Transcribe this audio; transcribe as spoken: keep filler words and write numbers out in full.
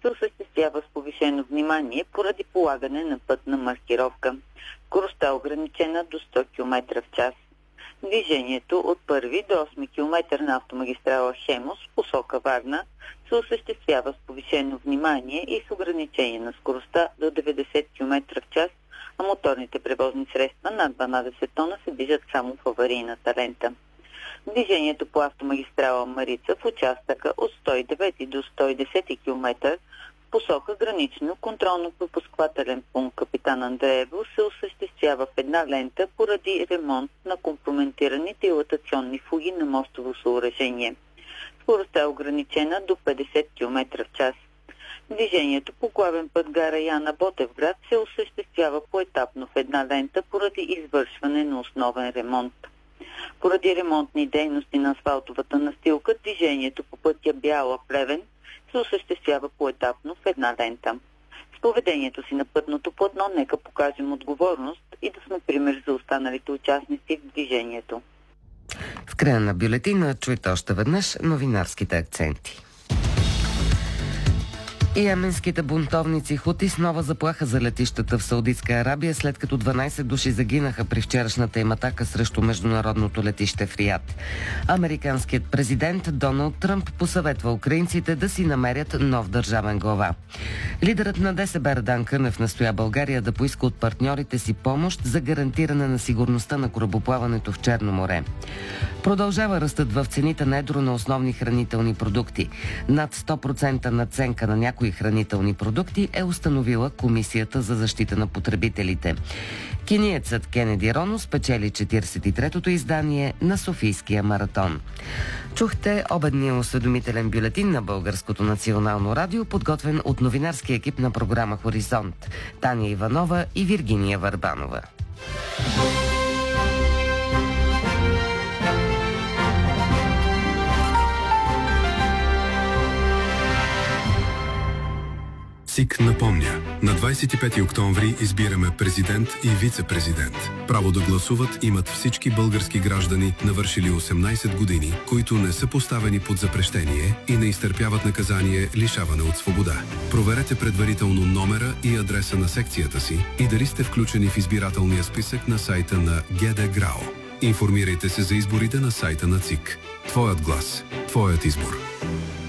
се осъществява с повишено внимание поради полагане на пътна маркировка. Скоростта е ограничена до сто километра в час. Движението от първи до осми километър на автомагистрала Хемус в посока Варна се осъществява с повишено внимание и с ограничение на скоростта до деветдесет километра в час, а моторните превозни средства над дванадесет тона се движат само в аварийната лента. Движението по автомагистрала Марица в участъка от сто и девети до сто и десети километър в посока гранично контролно-пропусквателен пункт Капитан Андреево се осъществява в една лента поради ремонт на компрометираните дилатационни фуги на мостово съоръжение. Скоростта е ограничена до петдесет километра в час. Движението по главен път гара Яна Ботевград се осъществява поетапно в една лента поради извършване на основен ремонт. Поради ремонтни дейности на асфалтовата настилка, движението по пътя Бяла-Плевен се осъществява поетапно в една лента. С поведението си на пътното платно нека покажем отговорност и да сме пример за останалите участници в движението. В края на бюлетина чуйте още веднъж новинарските акценти. Йеменските бунтовници Хути с нова заплаха за летищата в Саудитска Арабия, след като дванадесет души загинаха при вчерашната им атака срещу международното летище в Риад. Американският президент Доналд Тръмп посъветва украинците да си намерят нов държавен глава. Лидерът на ДСБ Радан Кънев настоя България да поиска от партньорите си помощ за гарантиране на сигурността на корабоплаването в Черно море. Продължава ръстът в цените на едро на основни хранителни продукти. Над сто процента надценка на някои хранителни продукти е установила Комисията за защита на потребителите. Кениецът Кенеди Роно спечели четиридесет и третото издание на Софийския маратон. Чухте обедния осведомителен бюлетин на Българското национално радио, подготвен от новинарския екип на програма Хоризонт Таня Иванова и Виргиния Върбанова. СИК напомня, на двадесет и пети октомври избираме президент и вице-президент. Право да гласуват имат всички български граждани, навършили осемнадесет години, които не са поставени под запрещение и не изтърпяват наказание лишаване от свобода. Проверете предварително номера и адреса на секцията си и дали сте включени в избирателния списък на сайта на ГД ГРАО. Информирайте се за изборите на сайта на ЦИК. Твоят глас, твоят избор.